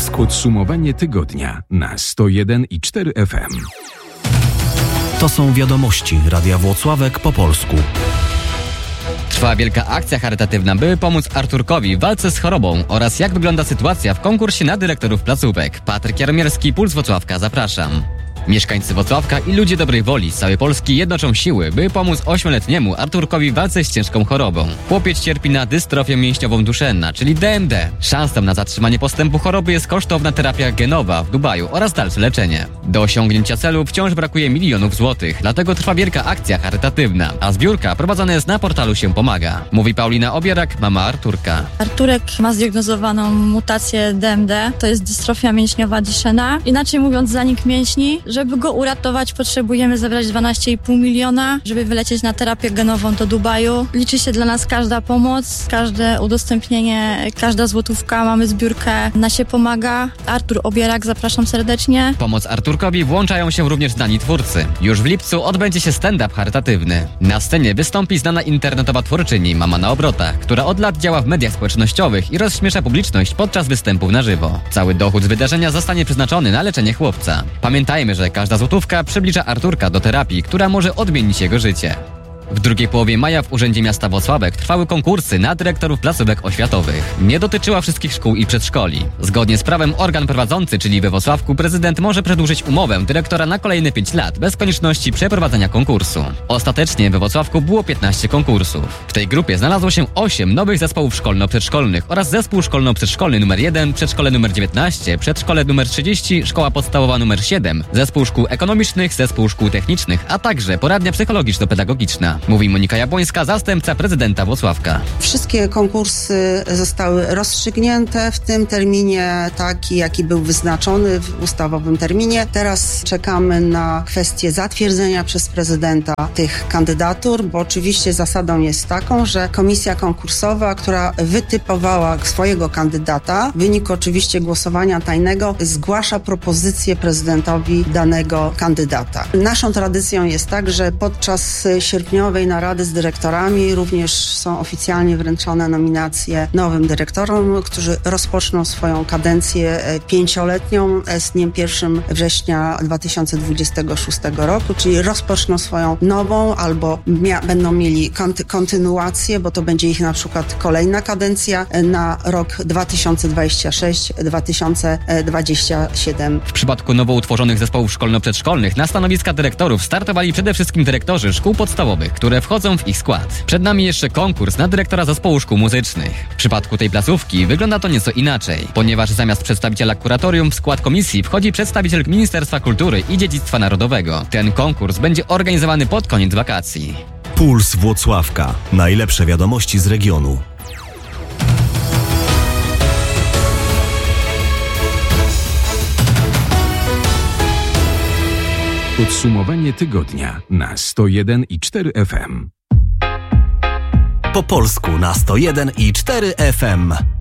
Podsumowanie tygodnia na 101,4 FM. To są wiadomości Radia Włocławek po polsku. Trwa wielka akcja charytatywna, by pomóc Arturkowi w walce z chorobą oraz jak wygląda sytuacja w konkursie na dyrektorów placówek. Patryk Jaromierski, Puls Włocławka, zapraszam. Mieszkańcy Włocławka i ludzie dobrej woli z całej Polski jednoczą siły, by pomóc 8-letniemu Arturkowi w walce z ciężką chorobą. Chłopiec cierpi na dystrofię mięśniową Duchenne, czyli DMD. Szansą na zatrzymanie postępu choroby jest kosztowna terapia genowa w Dubaju oraz dalsze leczenie. Do osiągnięcia celu wciąż brakuje milionów złotych, dlatego trwa wielka akcja charytatywna, a zbiórka prowadzona jest na portalu Się Pomaga. Mówi Paulina Obierak, mama Arturka. Arturek ma zdiagnozowaną mutację DMD, to jest dystrofia mięśniowa Duchenne. Inaczej mówiąc, zanik mięśni. Żeby go uratować, potrzebujemy zebrać 12,5 miliona, żeby wylecieć na terapię genową do Dubaju. Liczy się dla nas każda pomoc, każde udostępnienie, każda złotówka. Mamy zbiórkę na Się Pomaga. Artur Obierak, zapraszam serdecznie. Pomoc Arturkowi włączają się również znani twórcy. Już w lipcu odbędzie się stand-up charytatywny. Na scenie wystąpi znana internetowa twórczyni Mama na obrotach, która od lat działa w mediach społecznościowych i rozśmiesza publiczność podczas występów na żywo. Cały dochód z wydarzenia zostanie przeznaczony na leczenie chłopca. Pamiętajmy, że każda złotówka przybliża Arturka do terapii, która może odmienić jego życie. W drugiej połowie maja w Urzędzie Miasta Włocławek trwały konkursy na dyrektorów placówek oświatowych. Nie dotyczyła wszystkich szkół i przedszkoli. Zgodnie z prawem organ prowadzący, czyli we Włocławku, prezydent może przedłużyć umowę dyrektora na kolejne 5 lat bez konieczności przeprowadzenia konkursu. Ostatecznie we Włocławku było 15 konkursów. W tej grupie znalazło się 8 nowych zespołów szkolno-przedszkolnych oraz zespół szkolno-przedszkolny nr 1, przedszkole nr 19, przedszkole nr 30, szkoła podstawowa nr 7, zespół szkół ekonomicznych, zespół szkół technicznych, a także poradnia psychologiczno-pedagogiczna. Mówi Monika Jabłońska, zastępca prezydenta Włocławka. Wszystkie konkursy zostały rozstrzygnięte w tym terminie, taki jaki był wyznaczony w ustawowym terminie. Teraz czekamy na kwestię zatwierdzenia przez prezydenta tych kandydatur, bo oczywiście zasadą jest taką, że komisja konkursowa, która wytypowała swojego kandydata, w wyniku oczywiście głosowania tajnego, zgłasza propozycję prezydentowi danego kandydata. Naszą tradycją jest tak, że podczas sierpniowej narady z dyrektorami również są oficjalnie wręczone nominacje nowym dyrektorom, którzy rozpoczną swoją kadencję 5-letnią z dniem 1 września 2026 roku, czyli rozpoczną swoją nową albo będą mieli kontynuację, bo to będzie ich na przykład kolejna kadencja na rok 2026-2027. W przypadku nowo utworzonych zespołów szkolno-przedszkolnych na stanowiska dyrektorów startowali przede wszystkim dyrektorzy szkół podstawowych, które wchodzą w ich skład. Przed nami jeszcze konkurs na dyrektora zespołu szkół muzycznych. W przypadku tej placówki wygląda to nieco inaczej, ponieważ zamiast przedstawiciela kuratorium w skład komisji wchodzi przedstawiciel Ministerstwa Kultury i Dziedzictwa Narodowego. Ten konkurs będzie organizowany pod koniec wakacji. Puls Włocławka. Najlepsze wiadomości z regionu. Podsumowanie tygodnia na 101,4 FM. Po polsku na 101,4 FM.